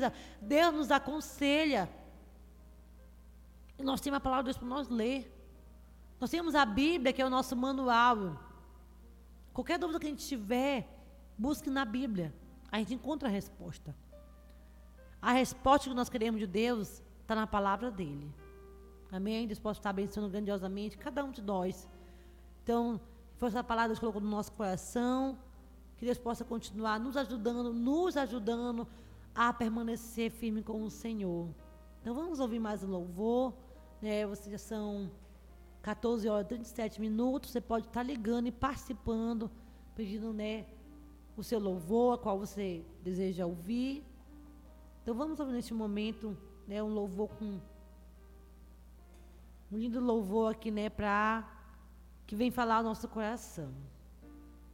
precisa. Deus nos aconselha. E nós temos a palavra de Deus para nós ler. Nós temos a Bíblia, que é o nosso manual. Qualquer dúvida que a gente tiver, busque na Bíblia. A gente encontra a resposta. A resposta que nós queremos de Deus está na palavra dele. Amém? Deus pode estar abençoando grandiosamente cada um de nós. Então, foi essa palavra que Deus colocou no nosso coração. Que Deus possa continuar nos ajudando a permanecer firme com o Senhor. Então, vamos ouvir mais um louvor. Vocês já são 14 horas e 37 minutos. Você pode estar ligando e participando, pedindo, o seu louvor, a qual você deseja ouvir. Então, vamos ouvir neste momento, um louvor com um lindo louvor aqui, que vem falar ao nosso coração.